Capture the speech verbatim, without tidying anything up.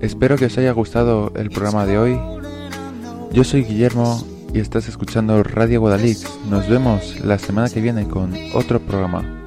Espero que os haya gustado el programa de hoy. Yo soy Guillermo y estás escuchando Radio Guadalix. Nos vemos la semana que viene con otro programa.